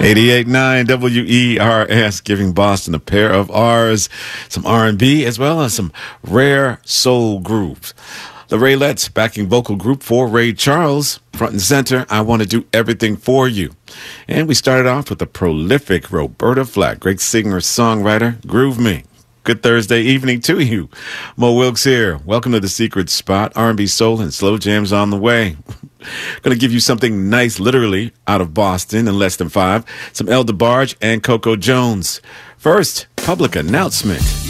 88.9 WERS, giving Boston a pair of R's, some R&B, as well as some rare soul grooves. The Raylettes, backing vocal group for Ray Charles, front and center, I Want to Do Everything For You. And we started off with the prolific Roberta Flack, great singer-songwriter, Groove Me. Good Thursday evening to you. Mo Wilkes here. Welcome to The Secret Spot. R&B, soul, and slow jams on the way. Going to give you something nice, literally, out of Boston in less than 5. Some El DeBarge and Coco Jones. First, public announcement.